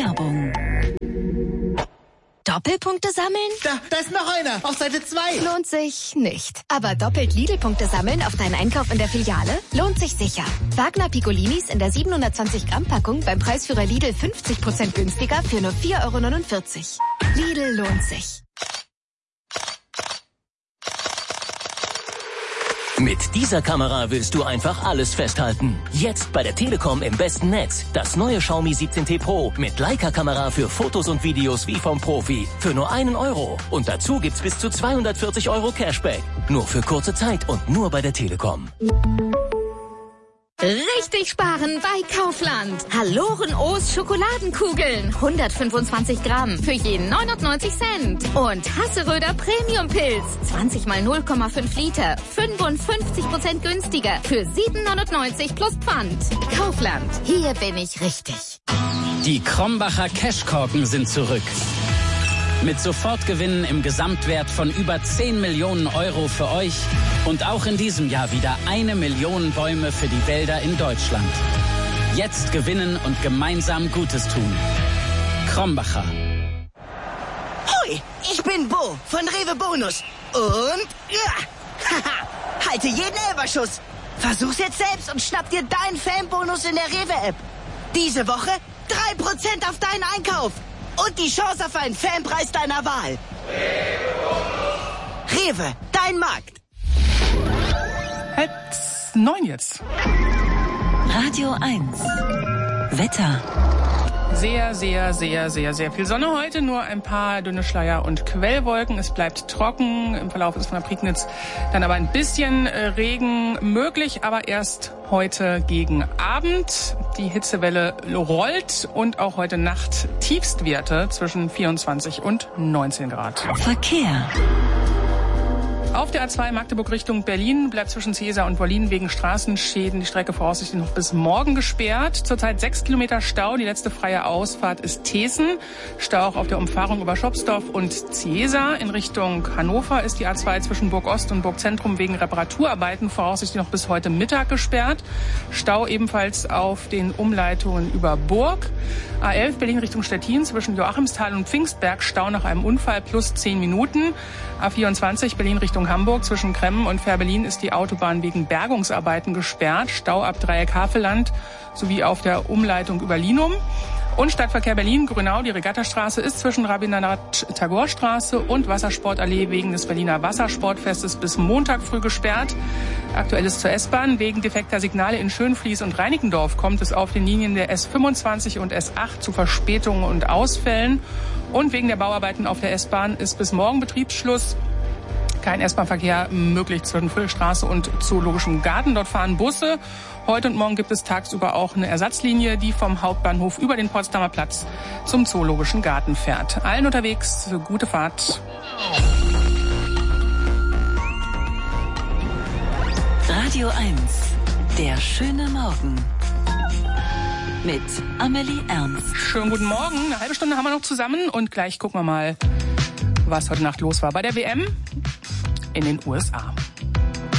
Werbung. Doppelpunkte sammeln? Da ist noch einer, auf Seite 2. Lohnt sich nicht. Aber doppelt Lidl-Punkte sammeln auf deinen Einkauf in der Filiale? Lohnt sich sicher. Wagner Piccolinis in der 720-Gramm-Packung beim Preisführer Lidl 50% günstiger für nur 4,49 €. Lidl lohnt sich. Mit dieser Kamera willst du einfach alles festhalten. Jetzt bei der Telekom im besten Netz. Das neue Xiaomi 17T Pro mit Leica-Kamera für Fotos und Videos wie vom Profi. Für nur 1 €. Und dazu gibt's bis zu 240 € Cashback. Nur für kurze Zeit und nur bei der Telekom. Richtig sparen bei Kaufland. Haloren-O's Schokoladenkugeln. 125 Gramm für je 99 Cent. Und Hasseröder Premium-Pilz. 20 mal 0,5 Liter. 55% günstiger. Für 7,99 € plus Pfand. Kaufland. Hier bin ich richtig. Die Krombacher Cashkorken sind zurück. Mit Sofortgewinnen im Gesamtwert von über 10 Millionen € für euch. Und auch in diesem Jahr wieder 1 Million Bäume für die Wälder in Deutschland. Jetzt gewinnen und gemeinsam Gutes tun. Krombacher. Hoi, ich bin Bo von Rewe Bonus. Und haha, halte jeden Elberschuss. Versuch's jetzt selbst und schnapp dir deinen Fanbonus in der Rewe-App. Diese Woche 3% auf deinen Einkauf. Und die Chance auf einen Fanpreis deiner Wahl. Rewe, dein Markt. 8:30 jetzt. Radio 1. Wetter. Sehr, sehr, sehr, sehr, sehr viel Sonne heute. Nur ein paar dünne Schleier und Quellwolken. Es bleibt trocken. Im Verlauf ist von der Prignitz dann aber ein bisschen Regen möglich, aber erst heute gegen Abend. Die Hitzewelle rollt und auch heute Nacht Tiefstwerte zwischen 24 und 19 Grad. Verkehr. Auf der A2 Magdeburg Richtung Berlin bleibt zwischen Ciesa und Wollin wegen Straßenschäden die Strecke voraussichtlich noch bis morgen gesperrt. Zurzeit 6 Kilometer Stau. Die letzte freie Ausfahrt ist Thesen. Stau auch auf der Umfahrung über Schopsdorf und Ciesa. In Richtung Hannover ist die A2 zwischen Burg Ost und Burg Zentrum wegen Reparaturarbeiten voraussichtlich noch bis heute Mittag gesperrt. Stau ebenfalls auf den Umleitungen über Burg. A11 Berlin Richtung Stettin zwischen Joachimsthal und Pfingstberg. Stau nach einem Unfall plus 10 Minuten. A24 Berlin Richtung Hamburg zwischen Kremmen und Fehrbellin ist die Autobahn wegen Bergungsarbeiten gesperrt. Stau ab Dreieck Havelland sowie auf der Umleitung über Linum. Und Stadtverkehr Berlin-Grünau, die Regattastraße ist zwischen Rabindranath-Tagore-Straße und Wassersportallee wegen des Berliner Wassersportfestes bis Montag früh gesperrt. Aktuelles zur S-Bahn. Wegen defekter Signale in Schönfließ und Reinickendorf kommt es auf den Linien der S25 und S8 zu Verspätungen und Ausfällen. Und wegen der Bauarbeiten auf der S-Bahn ist bis morgen Betriebsschluss. Kein S-Bahn-Verkehr möglich zwischen Friedrichstraße und Zoologischem Garten. Dort fahren Busse. Heute und morgen gibt es tagsüber auch eine Ersatzlinie, die vom Hauptbahnhof über den Potsdamer Platz zum Zoologischen Garten fährt. Allen unterwegs, gute Fahrt. Radio 1. Der schöne Morgen. Mit Amelie Ernst. Schönen guten Morgen. Eine halbe Stunde haben wir noch zusammen und gleich gucken wir mal, was heute Nacht los war bei der WM in den USA.